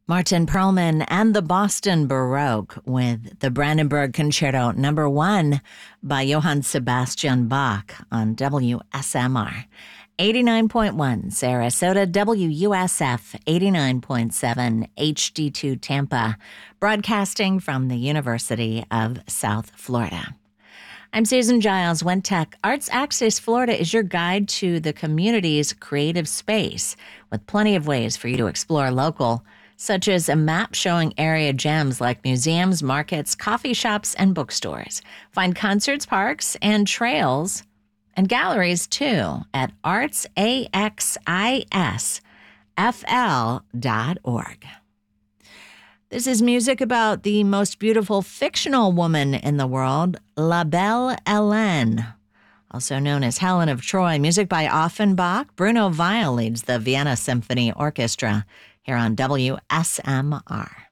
Martin Perlman and the Boston Baroque with the Brandenburg Concerto No. 1 by Johann Sebastian Bach on WSMR. 89.1 Sarasota, WUSF 89.7 HD2 Tampa, broadcasting from the University of South Florida. I'm Susan Giles, Wentech. Arts Axis Florida is your guide to the community's creative space, with plenty of ways for you to explore local, such as a map showing area gems like museums, markets, coffee shops, and bookstores. Find concerts, parks, and trails and galleries, too, at artsaxisfl.org. This is music about the most beautiful fictional woman in the world, La Belle Hélène, also known as Helen of Troy. Music by Offenbach. Bruno Weil leads the Vienna Symphony Orchestra here on WSMR.